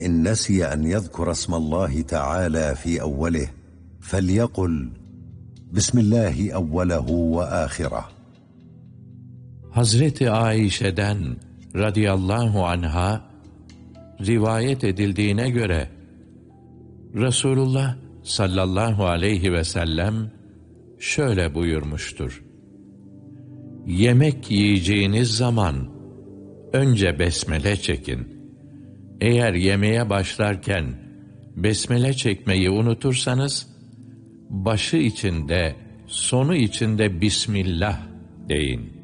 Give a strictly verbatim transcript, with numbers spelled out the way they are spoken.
إن نسي أن يذكر اسم الله تعالى في أوله فليقل بسم الله أوله وآخره. Hazreti Ayşe'den radıyallahu anha rivayet edildiğine göre Resulullah sallallahu aleyhi ve sellem şöyle buyurmuştur: Yemek yiyeceğiniz zaman önce besmele çekin. Eğer yemeğe başlarken besmele çekmeyi unutursanız, başı içinde, sonu içinde Bismillah deyin.